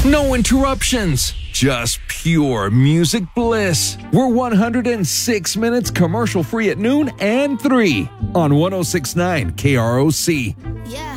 No interruptions. Just pure music bliss. We're 106 minutes commercial free at noon and 3 on 1069 KROC. Yeah.